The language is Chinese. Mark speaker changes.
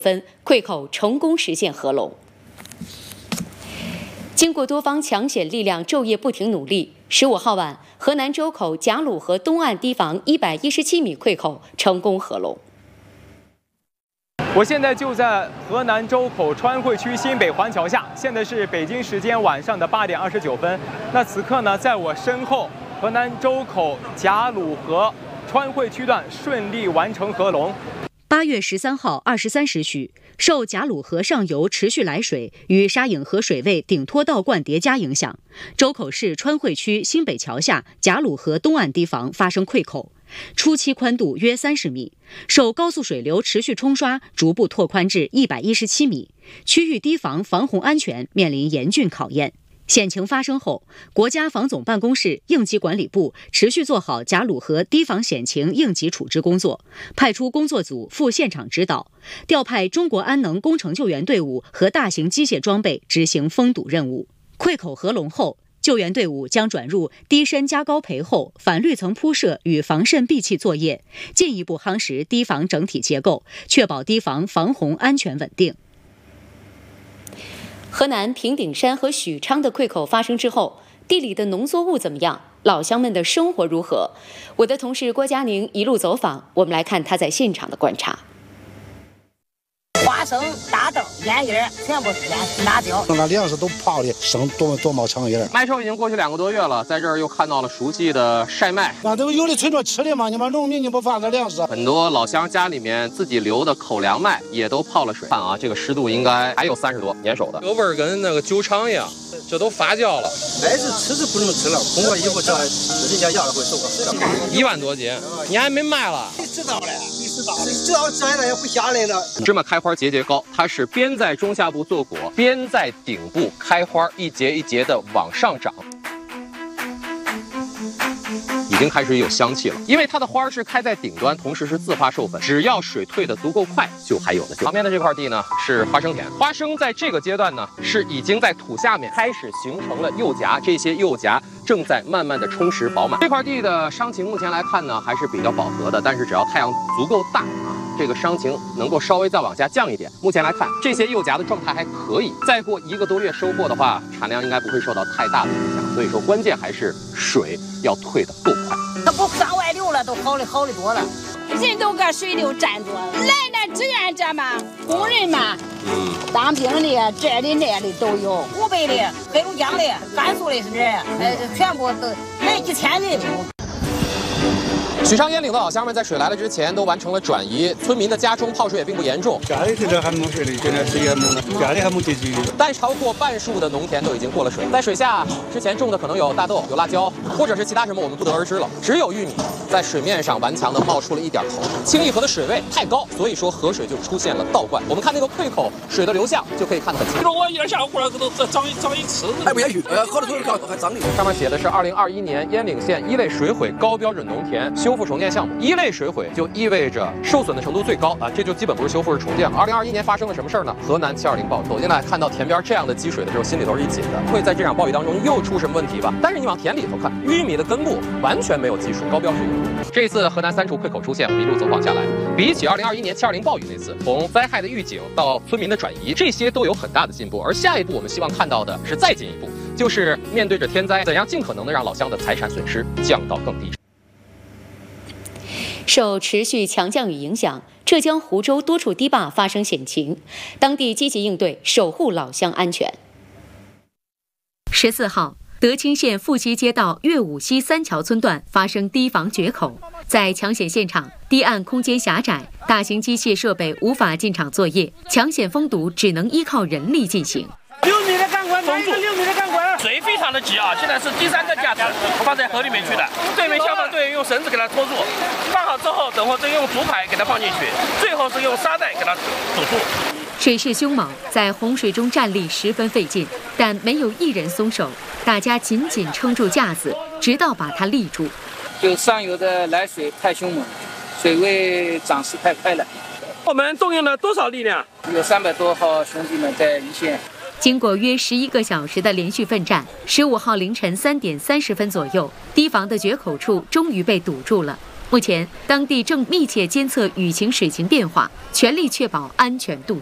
Speaker 1: 分，溃口成功实现合龙。经过多方抢险力量昼夜不停努力，15号晚，河南周口贾鲁河东岸堤防117米溃口成功合龙。
Speaker 2: 我现在就在河南周口川汇区新北环桥下，现在是北京时间晚上的8点29分。那此刻呢，在我身后，河南周口贾鲁河川汇区段顺利完成合龙。
Speaker 1: 8月13号23时许，受贾鲁河上游持续来水与沙颍河水位顶托倒灌叠加影响，周口市川汇区新北桥下贾鲁河东岸堤防发生溃口，初期宽度约30米，受高速水流持续冲刷，逐步拓宽至117米，区域堤防防洪安全面临严峻考验。险情发生后，国家防总办公室应急管理部持续做好贾鲁河堤防险情应急处置工作，派出工作组赴现场指导，调派中国安能工程救援队伍和大型机械装备执行封堵任务。溃口合龙后，救援队伍将转入堤深加高培厚、反滤层铺设与防渗闭气作业，进一步夯实堤防整体结构，确保堤防防洪安全稳定。河南平顶山和许昌的溃口发生之后，地里的农作物怎么样？老乡们的生活如何？我的同事郭佳宁一路走访，我们来看他在现场的观察。
Speaker 3: 花生、大豆、烟叶全部是烟，辣椒。
Speaker 4: 那粮食都泡的生多冒长叶。
Speaker 5: 麦收已经过去2个多月了，在这儿又看到了熟悉的晒麦。
Speaker 4: 那都有的存着吃的嘛，你们农民你不放点粮食。
Speaker 5: 很多老乡家里面自己留的口粮麦也都泡了水。看啊，这个湿度应该还有30多，粘手的，这个味儿跟那个酒厂一样，这都发酵了。
Speaker 4: 麦子吃是不能吃了，通过以后这人家要了会受不了。
Speaker 5: 1万多斤，你还没卖了？
Speaker 4: 你知道了，只要摘了也不下来了。
Speaker 5: 芝麻开花节节高，它是边在中下部做果，边在顶部开花，一节一节的往上长。已经开始有香气了，因为它的花是开在顶端，同时是自发授粉，只要水退得足够快，就还有的救。旁边的这块地呢是花生田，花生在这个阶段呢是已经在土下面开始形成了幼荚，这些幼荚正在慢慢的充实饱满。这块地的伤情目前来看呢还是比较饱和的，但是只要太阳足够大啊，这个伤情能够稍微再往下降一点。目前来看，这些幼荚的状态还可以，再过1个多月收获的话，产量应该不会受到太大的影响。所以说，关键还是水要退得够快。
Speaker 3: 它不上外流了，都好的多了。
Speaker 6: 人都搁水流站着，来了志愿者嘛，工人嘛，当兵的、这的那的都有，
Speaker 3: 湖北的、黑龙江的、甘肃的是人，全部都来几千人。
Speaker 5: 许昌烟岭的老乡们在水来了之前都完成了转移，村民的家中泡水也并不严重。
Speaker 4: 家里现在还没水的，现在水也没了，家里还没地基。
Speaker 5: 但超过半数的农田都已经过了水，在水下之前种的可能有大豆、有辣椒，或者是其他什么我们不得而知了。只有玉米在水面上顽强地冒出了一点头。清义河的水位太高，所以说河水就出现了倒灌。我们看那个溃口，水的流向就可以看得很清楚。
Speaker 7: 我一下过来都长一次，
Speaker 4: 还不下去，喝的水还脏的。
Speaker 5: 上面写的是2021年烟岭县1类水毁高标准农田修复重建项目。1类水毁就意味着受损的程度最高啊，这就基本不是修复是重建了。2021年发生了什么事儿呢？河南720暴雨，走进来看到田边这样的积水的时候，心里头是一紧的，会在这场暴雨当中又出什么问题吧？但是你往田里头看，玉米的根部完全没有积水，高标水源。这次河南3处溃口出现，我们一路走访下来，比起2021年720暴雨那次，从灾害的预警到村民的转移，这些都有很大的进步。而下一步我们希望看到的是再进一步，就是面对着天灾，怎样尽可能的让老乡的财产损失降到更低。
Speaker 1: 受持续强降雨影响，浙江湖州多处堤坝发生险情，当地积极应对，守护老乡安全。14号，德清县富溪街道岳武溪三桥村段发生堤防决口，在抢险现场，堤岸空间狭窄，大型机械设备无法进场作业，抢险封堵只能依靠人力进行。
Speaker 7: 6米的钢管封住，6米的钢管，水非常的急啊！现在是第3个架子放在河里面去的，对面消防队员用绳子给它拖住，放好之后，等会再用竹排给它放进去，最后是用沙袋给它堵住。
Speaker 1: 水势凶猛，在洪水中站立十分费劲，但没有一人松手，大家紧紧撑住架子，直到把它立住。
Speaker 8: 就上游的来水太凶猛，水位涨势太快了。
Speaker 7: 我们动用了多少力量？
Speaker 8: 有300多号兄弟们在一线。
Speaker 1: 经过约11个小时的连续奋战，15号凌晨3点30分左右，堤防的决口处终于被堵住了。 目前，当地正密切监测雨情、水情变化，全力确保安全渡